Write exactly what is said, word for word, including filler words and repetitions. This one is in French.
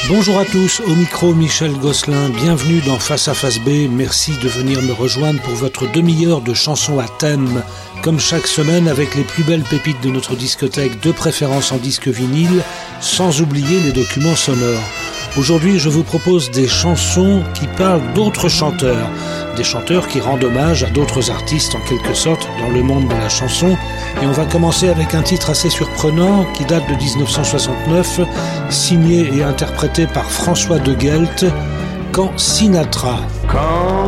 Bonjour à tous, au micro Michel Gosselin, bienvenue dans Face à Face B, merci de venir me rejoindre pour votre demi-heure de chansons à thème, comme chaque semaine avec les plus belles pépites de notre discothèque, de préférence en disque vinyle, sans oublier les documents sonores. Aujourd'hui, je vous propose des chansons qui parlent d'autres chanteurs, des chanteurs qui rendent hommage à d'autres artistes en quelque sorte dans le monde de la chanson. Et on va commencer avec un titre assez surprenant qui date de dix-neuf cent soixante-neuf, signé et interprété par François de Guelt, Quand Sinatra. Quand